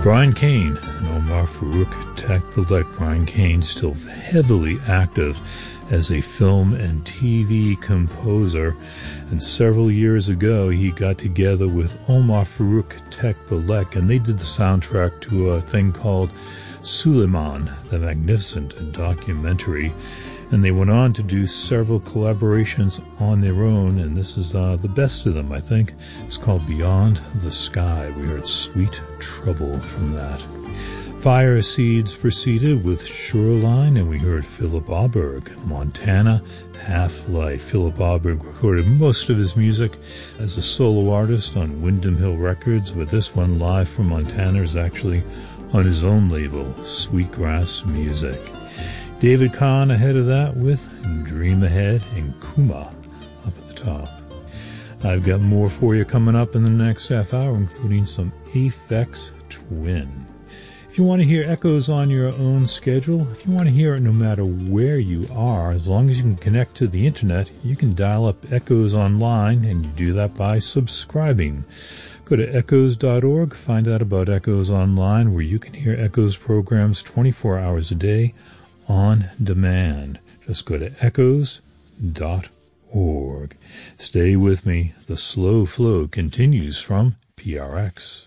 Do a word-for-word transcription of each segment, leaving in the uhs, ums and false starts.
Brian Cain and Omar Farouk Takbalek. Brian Cain still heavily active as a film and T V composer, and several years ago he got together with Omar Farouk Takbalek and they did the soundtrack to a thing called Suleiman the Magnificent, a documentary, and they went on to do several collaborations on their own, and this is uh, the best of them, I think. It's called Beyond the Sky. We heard Sweet Trouble from that. Fire Seeds proceeded with Shoreline, and we heard Philip Auberg, Montana Half-Life. Philip Auberg recorded most of his music as a solo artist on Windham Hill Records, but this one, Live from Montana, is actually on his own label, Sweetgrass Music. David Kahn ahead of that with Dream Ahead and Kuma up at the top. I've got more for you coming up in the next half hour, including some Aphex Twin. If you want to hear Echoes on your own schedule, if you want to hear it no matter where you are, as long as you can connect to the internet, you can dial up Echoes online, and you do that by subscribing. Go to echoes dot org, find out about Echoes Online, where you can hear Echoes programs twenty-four hours a day on demand. Just go to echoes dot org. Stay with me. The slow flow continues from P R X.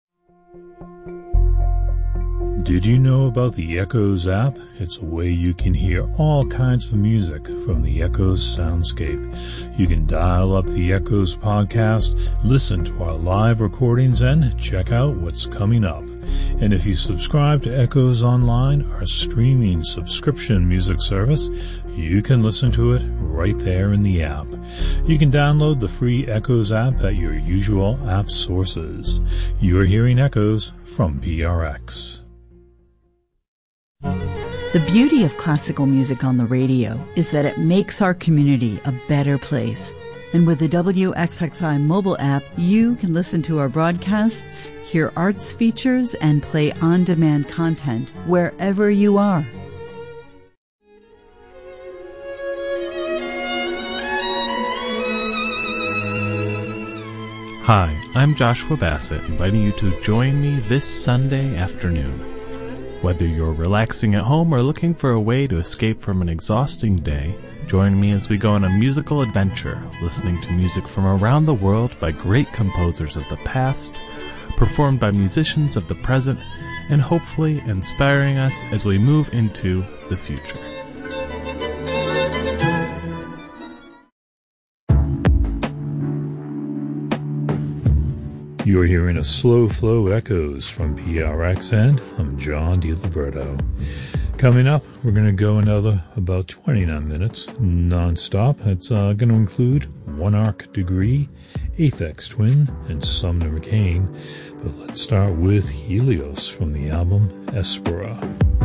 Did you know about the Echoes app? It's a way you can hear all kinds of music from the Echoes soundscape. You can dial up the Echoes podcast, listen to our live recordings, and check out what's coming up. And if you subscribe to Echoes Online, our streaming subscription music service, you can listen to it right there in the app. You can download the free Echoes app at your usual app sources. You're hearing Echoes from P R X. The beauty of classical music on the radio is that it makes our community a better place. And with the W X X I mobile app, you can listen to our broadcasts, hear arts features, and play on-demand content wherever you are. Hi, I'm Joshua Bassett, inviting you to join me this Sunday afternoon. Whether you're relaxing at home or looking for a way to escape from an exhausting day, join me as we go on a musical adventure, listening to music from around the world by great composers of the past, performed by musicians of the present, and hopefully inspiring us as we move into the future. You're hearing a slow flow Echoes from P R X, and I'm John DiLiberto. Coming up, we're going to go another about twenty-nine minutes non-stop. It's uh, going to include One Arc Degree, Aphex Twin, and Sumner McCain. But let's start with Helios from the album Espera.